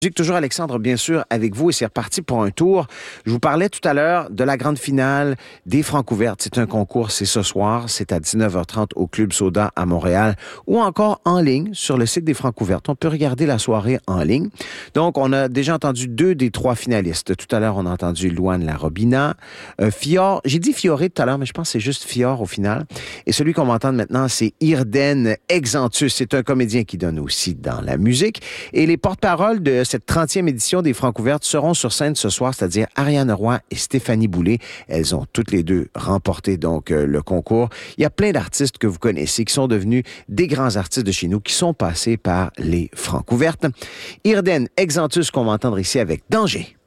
Toujours Alexandre, bien sûr, avec vous et c'est reparti pour un tour. Je vous parlais tout à l'heure de la grande finale des Francouvertes. C'est un concours, c'est ce soir, c'est à 19h30 au Club Soda à Montréal ou encore en ligne sur le site des Francouvertes. On peut regarder la soirée en ligne. Donc, on a déjà entendu 2 des 3 finalistes. Tout à l'heure, on a entendu Louane Larobina, Fior, j'ai dit Fioré tout à l'heure, mais je pense que c'est juste Fior au final. Et celui qu'on va entendre maintenant, c'est Irden Exantus. C'est un comédien qui donne aussi dans la musique. Et les porte-paroles de cette 30e édition des Francouvertes seront sur scène ce soir, c'est-à-dire Ariane Roy et Stéphanie Boulay. Elles ont toutes les deux remporté donc le concours. Il y a plein d'artistes que vous connaissez qui sont devenus des grands artistes de chez nous, qui sont passés par les Francouvertes. Irden Exantus qu'on va entendre ici avec Danger.